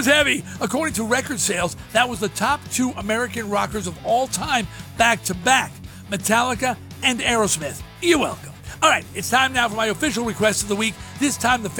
was heavy. According to record sales, that was the top 2 American rockers of all time back to back, Metallica and Aerosmith. You're welcome. All right, it's time now for my official request of the week. This time the